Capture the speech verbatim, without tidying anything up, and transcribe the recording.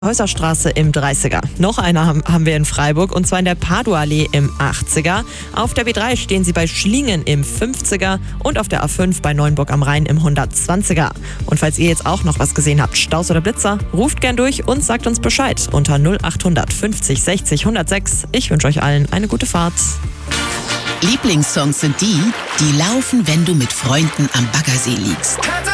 Häuserstraße im dreißiger. Noch eine haben wir in Freiburg und zwar in der Paduallee im achtziger. Auf der B drei stehen sie bei Schlingen im fünfziger und auf der A fünf bei Neuenburg am Rhein im hundertzwanziger. Und falls ihr jetzt auch noch was gesehen habt, Staus oder Blitzer, ruft gern durch und sagt uns Bescheid unter null acht hundert fünfzig sechzig hundertsechs. Ich wünsche euch allen eine gute Fahrt. Lieblingssongs sind die, die laufen, wenn du mit Freunden am Baggersee liegst.